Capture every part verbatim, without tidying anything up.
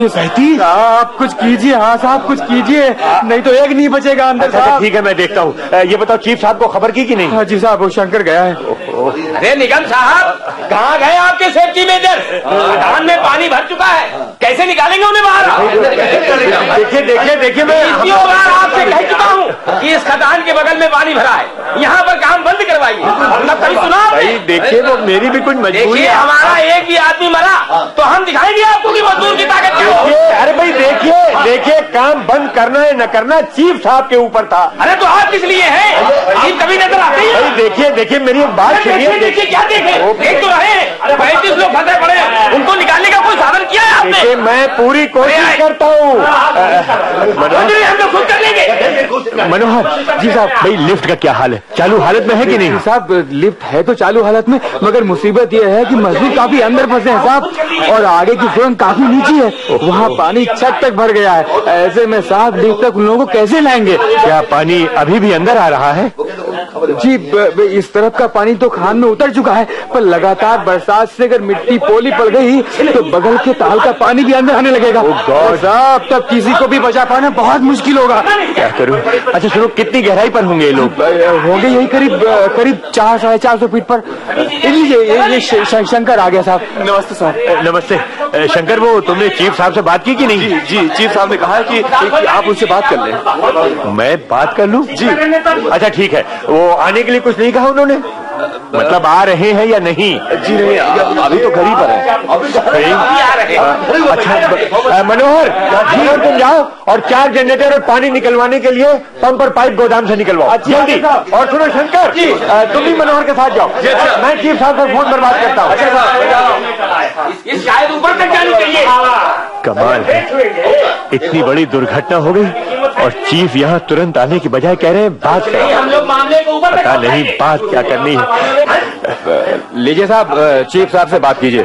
सैती आप कुछ कीजिए। हाँ साहब कुछ कीजिए, नहीं तो एक नहीं बचेगा अंदर साहब। ठीक है मैं देखता हूँ। ये बताओ चीफ साहब को खबर की कि नहीं? हाँ जी साहब, वो शंकर गया है। अरे निगम साहब कहाँ गए आपके सेफ्टी मेजर? खदान में पानी भर चुका है, कैसे निकालेंगे उन्हें बाहर? देखिए देखिए देखिए मैं इतनी बार आपसे कह चुका हूँ कि इस खदान के बगल में पानी भरा है, यहाँ पर काम बंद करवाइए। मतलब कभी सुना? भाई देखिए वो मेरी भी कुछ मजबूरी है। हमारा एक भी आदमी मरा तो हम दिखाएंगे आपको कि मजदूर की ताकत क्या है। अरे भाई देखिए देखिए काम बंद करना है न करना चीफ साहब के ऊपर था। अरे तो आप किस लिए हैं? आप कभी नजर आते हैं? भाई देखिए देखिए मेरी एक बात सुनिए। देखिए क्या देखे, देख तो रहे। अरे पैंतीस लोग फंसे पड़े, उनको निकालने का कोई साधन किया है आपने? देखिए मैं पूरी कोशिश करता हूँ। हम लोग खुद कर लेंगे। मनोहर जी साहब, भाई लिफ्ट का क्या हाल है? चालू हालत में है कि नहीं? साहब लिफ्ट है तो चालू हालत में, मगर मुसीबत यह है कि मजदूर काफी अंदर फंसे हैं साहब, और आगे की सुरंग काफी नीचे है, वहाँ पानी छत तक भर गया है। ऐसे में साहब लिफ्ट तक उन लोगों को कैसे लाएंगे? क्या पानी अभी भी अंदर आ रहा है? जी ब, ब, इस तरफ का पानी तो खान में उतर चुका है, पर लगातार बरसात से अगर मिट्टी पोली पड़ गई तो बगल के ताल का पानी भी अंदर आने लगेगा। साहब तब किसी को भी बचा पाना बहुत मुश्किल होगा। क्या करूं? अच्छा सुनो, कितनी गहराई पर होंगे ये लोग? होंगे यही करीब करीब चार साढ़े चार सौ फीट पर। ये, ये शंकर आ गया साहब। नमस्ते साहब। नमस्ते शंकर, वो तुमने चीफ साहब से बात की कि नहीं? जी जी चीफ साहब ने कहा है कि, कि आप उनसे बात कर लें। मैं बात कर लूं? जी। अच्छा ठीक है, वो आने के लिए कुछ नहीं कहा उन्होंने? मतलब आ रहे हैं या नहीं? जी नहीं, अभी तो घर ही पर है। अच्छा मनोहर जी, और तुम जाओ और चार जनरेटर और पानी निकलवाने के लिए पंप और पाइप गोदाम से निकलवाओ जल्दी। और सुनो शंकर जी, तुम भी मनोहर के साथ जाओ, मैं चीफ साहब से फोन पर बात करता हूँ। शायद ऊपर तक जानी चाहिए। कमाल है, इतनी बड़ी दुर्घटना हो गई और चीफ यहाँ तुरंत आने की बजाय कह रहे हैं बात करें। हम लोग मामले को ऊपर पता नहीं बात क्या करनी है। लीजिए साहब, चीफ साहब से बात कीजिए।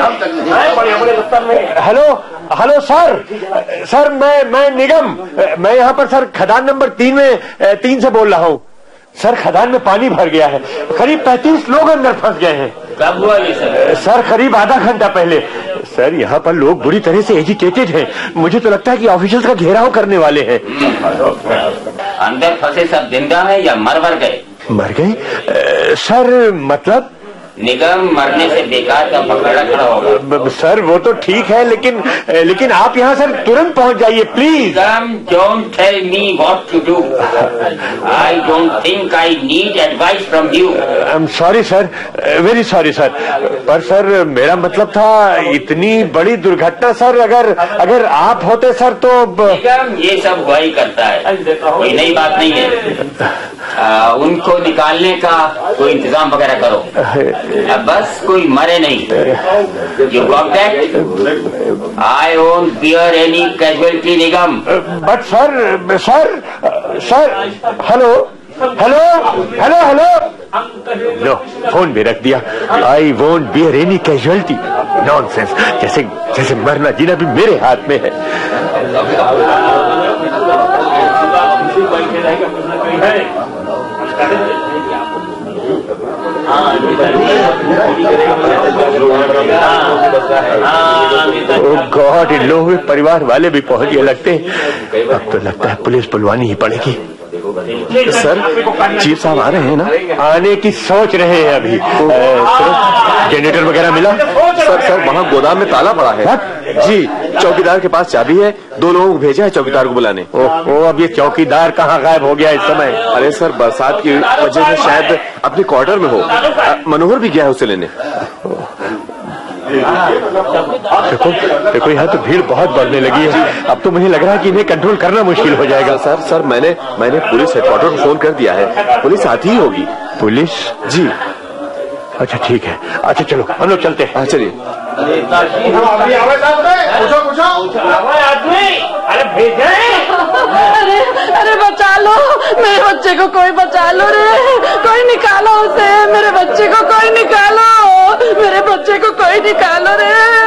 हेलो हेलो सर, सर मैं मैं निगम, मैं यहाँ पर सर खदान नंबर तीन में तीन से बोल रहा हूँ। सर खदान में पानी भर गया है, करीब पैंतीस लोग अंदर फंस गए हैं। कब हुआ ये सर? सर करीब आधा घंटा पहले। सर यहाँ पर लोग बुरी तरह से एजिटेटेड हैं, मुझे तो लगता है कि ऑफिशियल्स का घेराव करने वाले हैं। अंदर फंसे सब जिंदा है या मर मर गए? मर गए सर? मतलब निगम मरने से बेकार का पकड़ा खड़ा होगा। सर वो तो ठीक है, लेकिन लेकिन आप यहाँ सर तुरंत पहुँच जाइए please. Don't tell me what to do, I don't think I need advice from you. I am sorry sir, very sorry sir, पर सर मेरा मतलब था इतनी बड़ी दुर्घटना सर, अगर अगर आप होते सर तो। निगम ये सब वही करता है, कोई नई बात नहीं है। आ, उनको निकालने का कोई इंतजाम वगैरह करो, अब बस कोई मरे नहीं। You got that? I won't beer any casualty Nigam. But sir sir sir hello hello hello hello low, phone भी रख दिया। I won't beer any casualty, nonsense, जैसे जैसे मरना जीना भी मेरे हाथ में है। ओह गॉड, इन लोगों के परिवार वाले भी पहुंच गए लगते हैं। अब तो लगता है पुलिस बुलवानी ही पड़ेगी। सर चीफ साहब आ रहे हैं ना? आने की सोच रहे हैं अभी। जनरेटर वगैरह मिला? सर सर वहाँ गोदाम में ताला पड़ा है। जी चौकीदार के पास चाबी है, दो लोगों को भेजा है चौकीदार को बुलाने। ओह अब ये चौकीदार कहाँ गायब हो गया इस समय? अरे सर बरसात की वजह से शायद अपने क्वार्टर में हो। मनोहर भी गया है उसे लेने। देखो देखो यहाँ तो भीड़ बहुत बढ़ने लगी है, अब तो मुझे लग रहा है कि इन्हें कंट्रोल करना मुश्किल हो जाएगा। सर सर मैंने मैंने पुलिस हेडक्वार्टर को फोन कर दिया है, पुलिस आती ही होगी। पुलिस? जी। अच्छा ठीक है, अच्छा चलो हम लोग चलते हैं। चलिए। अरे भेजे, अरे अरे बचा लो मेरे बच्चे को, कोई बचा लो रे, कोई निकालो उसे, मेरे बच्चे को कोई निकालो, मेरे बच्चे को कोई निकालो रे।